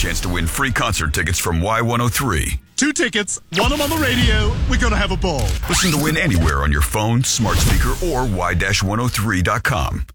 chance to win free concert tickets from Y103. 2 tickets, one of them on the radio. We're going to have a ball. Listen to Win anywhere on your phone, smart speaker, or Y-103.com.